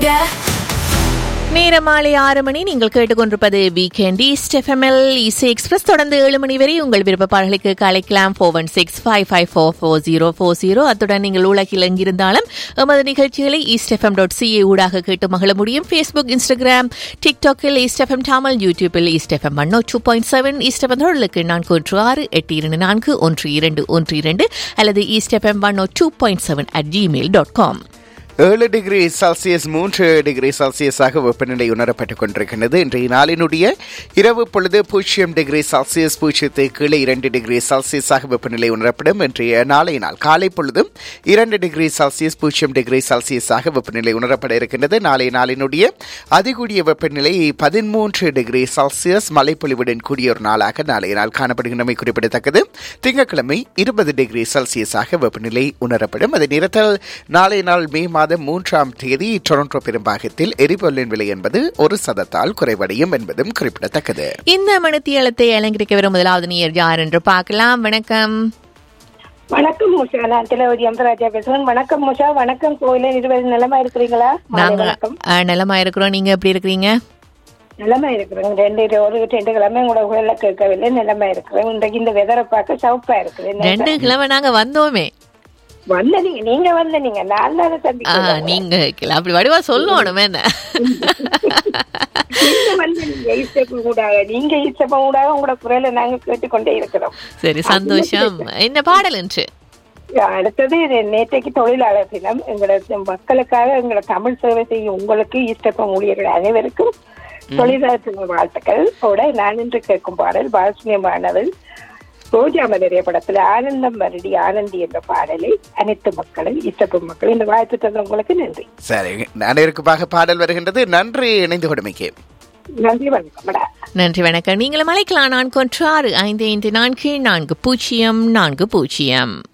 நேரம் மாலை 6 மணி. நீங்கள் கேட்டுக்கொண்டிருப்பது வீக்கெண்ட் ஈஸ்ட் எஃப்எம்எல் இசை எக்ஸ்பிரஸ். தொடர்ந்து 7 மணி வரை உங்கள் விருப்ப பாடல்களுக்கு கலைக்கலாம். 4165544040. அத்துடன் நீங்கள் உலகில் எங்கிருந்தாலும் எமது நிகழ்ச்சிகளை eastfm.ca ஊடாக கேட்டு மகிழ முடியும். Facebook, Instagram, TikTokல் east FM Tamil, யூடியூபில் ஈஸ்ட் எஃப்எம் 102.7, ஈஸ்ட் எஃப்எம் தொடர்களுக்கு 416-824-1212 அல்லது eastfm102.7@gmail.com. 7 டிகிரி செல்சியஸ் 3 டிகிரி செல்சியஸாக வெப்பநிலை உணரப்பட்டுக் கொண்டிருக்கிறது. இன்றைய நாளினுடைய இரவு பொழுது 0 டிகிரி செல்சியஸ் 0 கீழே 2 டிகிரி செல்சியஸாக வெப்பநிலை உணரப்படும். இன்றைய நாளை நாள் காலை பொழுதும் 2 டிகிரி செல்சியஸ் 0 டிகிரி செல்சியஸாக வெப்பநிலை உணரப்பட இருக்கின்றது. நாளைய நாளினுடைய அதிகூடிய வெப்பநிலை 13 டிகிரி செல்சியஸ் மழைப்பொழிவுடன் கூடிய ஒரு நாளாக நாளைய நாள் காணப்படுகின்றமை குறிப்பிடத்தக்கது. திங்கட்கிழமை 20 டிகிரி செல்சியஸாக வெப்பநிலை உணரப்படும். அதே நேரத்தில் நாளைய நாள் மே மாதம் 3ஆம் தேதி டொரண்டோ பெரும்பாகத்தில் எரிபொருளின் விலை என்பது 1% குறைவடையும் என்பதும் குறிப்பிடத்தக்கது. இந்த மணித்தியாலத்தை அலங்கரிக்க வரும் முதலாவது நேயர் யார் என்று பார்க்கலாம். வணக்கம். வணக்கம் முஷா, நான் திலவதி அம்பராஜா பேசுறேன். வணக்கம் முஷா. வணக்கம் கோயில. இருவரும் நலமா இருக்கிறீங்களா? நாங்க நலமா இருக்கிறோம். நீங்க எப்படி இருக்கிறீங்க? நலமா இருக்கிறேன். 2 கிழமை உங்களோட கோயில கேட்கவில்லை. நலமா இருக்கிறேன். இன்றைக்கு இந்த வெதரை பார்க்க சவுப்பா இருக்குது. 2 கிழமை நாங்க வந்தோமே. நீங்க வந்தீங்க, நான் தானே சந்திக்க. நீங்க அப்படி வடிவா சொல்லணும். நீங்க ஈஸ்டப்பம் ஊடாக உங்களோட குரலை நாங்க கேட்டுக்கொண்டே இருக்கிறோம். சரி, சந்தோஷம். என்ன பாடல் என்று அடுத்தது நேற்றைக்கு தொழிலாளர் தினம். எங்களோட மக்களுக்காக எங்களோட தமிழ் சேவை செய்யும் உங்களுக்கு ஈஸ்டப்பம் ஊழியர்கள் அனைவருக்கும் தொழிலாளர் தின வாழ்த்துக்கள். கூட நான் இன்று கேட்கும் பாடல் பாலசுமியமானவள் ரோஜா மலரிய படத்துல ஆனந்தம் மருடி ஆனந்தி என்ற பாடலை அனைத்து மக்களும் இஷ்டப்படும் மக்கள் இந்த வாழ்த்து தந்த உங்களுக்கு நன்றி. சரி, அனைவருக்குமாக பாடல் வருகின்றது. நன்றி இணைந்து கொடுமைக்கு. நன்றி, வணக்கம். நன்றி, வணக்கம். நீங்களும் அழைக்கலாம். 416-554-4040.